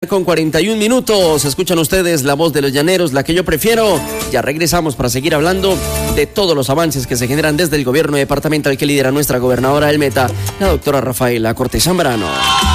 con 41 minutos. Escuchan ustedes la voz de los llaneros, la que yo prefiero. Ya regresamos para seguir hablando de todos los avances que se generan desde el gobierno departamental que lidera nuestra gobernadora del Meta, la doctora Rafaela Cortés Zambrano.